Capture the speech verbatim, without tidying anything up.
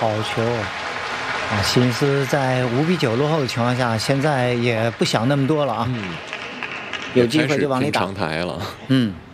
好球啊！心思在五比九落后的情况下，现在也不想那么多了啊， 嗯， 有机会就往里打。 长台了。 嗯。